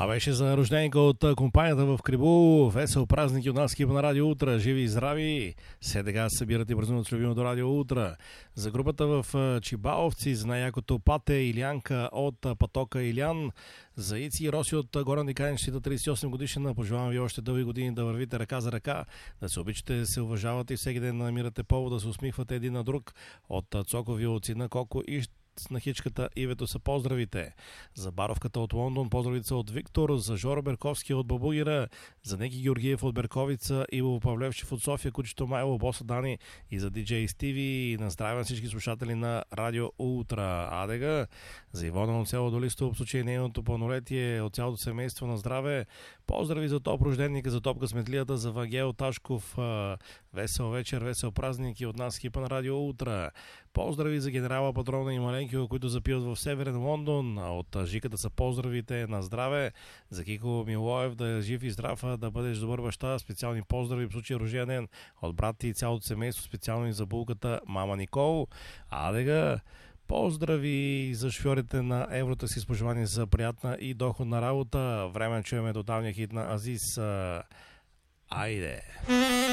Това беше за рожденика от компанията в Крибу. Весел празник и от нас екипа на Радио Утра. Живи и здрави! Сега се събират и празнуват с любимото Радио Утра. За групата в Чибаловци, за най-якото Пате Илянка от Патока Илян, за Ици и Роси от Горен Диканищите 38 годишна. Пожелавам ви още дълги години да вървите ръка за ръка, да се обичате, да се уважавате и всеки ден намирате повод да се усмихвате един на друг. От Цокови, от сина Коко и на хичката Ивето са поздравите. За Баровката от Лондон поздравите са от Виктор, за Жоро Берковски от Бабугира, за Неки Георгиев от Берковица, Иво Павлевчев от София, Кучето Майло, Боса Дани и за диджей Стиви. И на здраве на всички слушатели на Радио Утра. Адега, за Ивона от село Долисто, в случай нейното пълнолетие, от цялото семейство на здраве. Поздрави за топ рожденника, за топ късметлията, за Вагел Ташков. Весел вечер, весел празник и от нас екипа на Радио Утра. Поздрави за генерала Патрона и Маленкио, които запиват в Северен Лондон. От Жиката са поздравите на здраве. За Кико Милоев да е жив и здрав, да бъдеш добър баща. Специални поздрави в случай рожден ден от брат и цялото семейство, специално и за булката мама Никол. Адега! Поздрави за шофьорите на Еврота си с пожелание за приятна и доходна работа. Време чуеме тоталния хит на Азис. Айде!